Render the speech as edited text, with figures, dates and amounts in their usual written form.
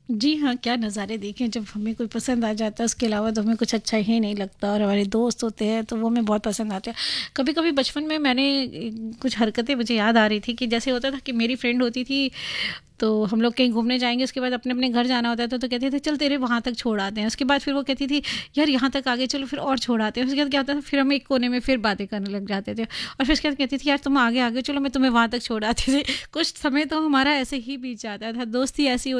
जी हाँ, क्या नज़ारे देखे जब हमें कोई पसंद आ जाता है, उसके अलावा तो हमें कुछ अच्छा ही नहीं लगता। और हमारे दोस्त होते हैं तो वो हमें बहुत पसंद आते हैं। कभी-कभी बचपन में मैंने कुछ हरकतें मुझे याद आ रही थी कि जैसे होता था कि मेरी फ्रेंड होती थी, तो हम लोग कहीं घूमने जाएँगे, उसके बाद अपने-अपने घर जाना होता था, तो कहते थे चल तेरे वहाँ तक छोड़ आते हैं। उसके बाद फिर वो कहती थी यार यहाँ तक आगे चलो, फिर और छोड़ आते हैं। उसके बाद क्या होता था, फिर हम एक कोने में फिर बातें करने लग जाते थे, और फिर उसके बाद कहती थी यार तुम आगे आगे चलो, मैं तुम्हें वहाँ तक छोड़ आती थी। कुछ समय तो हमारा ऐसे ही बीत जाता था। दोस्ती ऐसी